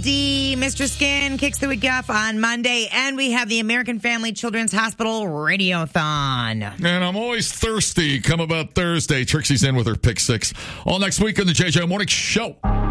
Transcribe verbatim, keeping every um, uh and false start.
D. Mister Skin kicks the week off on Monday, and we have the American Family Children's Hospital Radiothon. And I'm always thirsty come about Thursday. Trixie's in with her pick six. All next week on the J J Morning Show.